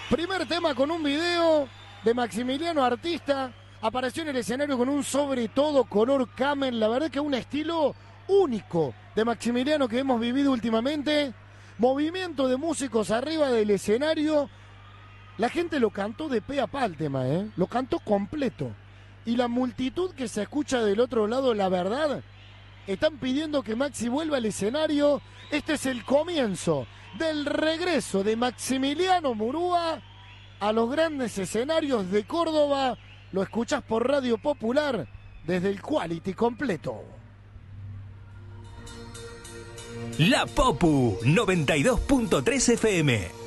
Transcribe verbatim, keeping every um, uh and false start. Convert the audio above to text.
Primer tema con un video de Maximiliano Artista. Apareció en el escenario con un sobre todo color camel. La verdad que un estilo único de Maximiliano que hemos vivido últimamente. Movimiento de músicos arriba del escenario. La gente lo cantó de pe a pa el tema, ¿eh? Lo cantó completo. Y la multitud que se escucha del otro lado, la verdad, están pidiendo que Maxi vuelva al escenario. Este es el comienzo del regreso de Maximiliano Murúa a los grandes escenarios de Córdoba. Lo escuchás por Radio Popular desde el Quality completo. La Popu noventa y dos punto tres F M.